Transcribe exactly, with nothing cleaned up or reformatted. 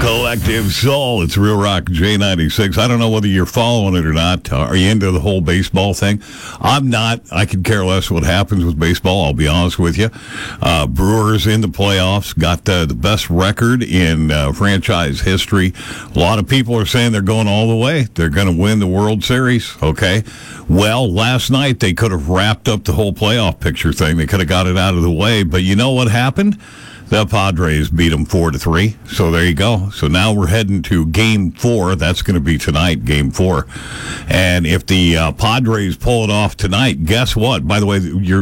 Collective Soul. It's Real Rock J ninety-six. I don't know whether you're following it or not. Uh, are you into the whole baseball thing? I'm not. I could care less what happens with baseball, I'll be honest with you. Uh, Brewers in the playoffs, got uh, the best record in uh, franchise history. A lot of people are saying they're going all the way. They're going to win the World Series, okay? Well, last night they could have wrapped up the whole playoff picture thing. They could have got it out of the way. But you know what happened? The Padres beat them four to three. So there you go. So now we're heading to game four. That's going to be tonight, game four. And if the uh, Padres pull it off tonight, guess what? By the way, you're